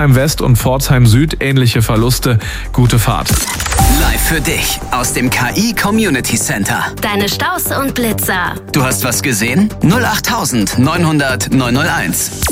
West und Pforzheim Süd ähnliche Verluste. Gute Fahrt. Live für dich aus dem KI Community Center. Deine Staus und Blitzer. Du hast was gesehen? 08900 901.